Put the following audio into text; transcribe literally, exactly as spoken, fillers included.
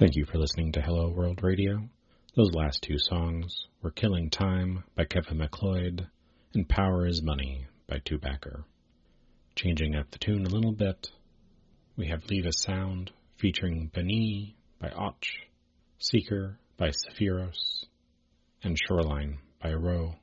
Thank you for listening to Hello World Radio. Those last two songs were Killing Time by Kevin MacLeod and Power is Money by Tubacker. Changing up the tune a little bit, we have Leave a Sound featuring Bani by Och, Seeker by Sephiros, and Shoreline by Ro.